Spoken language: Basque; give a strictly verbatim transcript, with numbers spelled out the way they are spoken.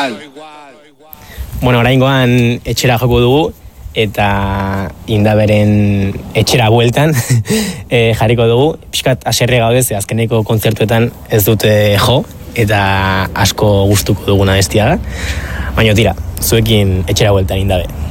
igual. Bueno, oraingoan etxera joko dugu, eta Indaberen etxera bueltan e, jarriko dugu. Pixkat haserre gaude, ze azkeneko kontzertuetan ez dute jo, eta asko gustuko duguna bestia da. Baina tira, zuekin etxera bueltan Indabe.